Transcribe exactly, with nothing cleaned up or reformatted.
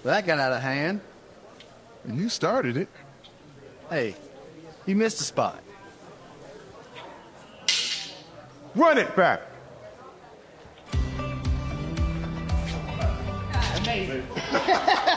That got out of hand. And you started it. Hey, you missed a spot. Run it back. Amazing.